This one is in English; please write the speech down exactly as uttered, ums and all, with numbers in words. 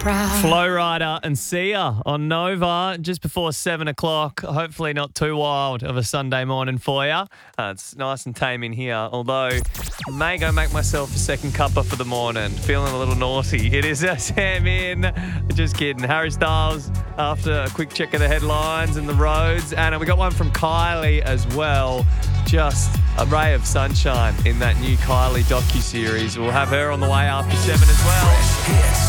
proud. Flow Rider and Sia on Nova just before seven o'clock. Hopefully not too wild of a Sunday morning for you. Uh, it's nice and tame in here, although I may go make myself a second cuppa for the morning. Feeling a little naughty. It is a Sam in. Just kidding. Harry Styles after a quick check of the headlines and the roads. And we got one from Kylie as well. Just a ray of sunshine in that new Kylie docuseries. We'll have her on the way after seven as well. Hits.